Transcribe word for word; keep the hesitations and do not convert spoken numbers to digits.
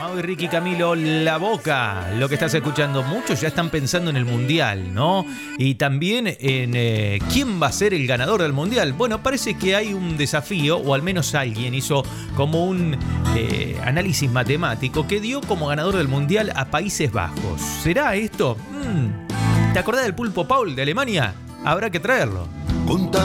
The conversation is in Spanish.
Mau y Ricky Camilo, La Boca. Lo que estás escuchando, muchos ya están pensando en el Mundial, ¿no? Y también en eh, quién va a ser el ganador del Mundial. Bueno, parece que hay un desafío, o al menos alguien hizo como un eh, análisis matemático que dio como ganador del Mundial a Países Bajos. ¿Será esto? Mm. ¿Te acordás del Pulpo Paul de Alemania? Habrá que traerlo.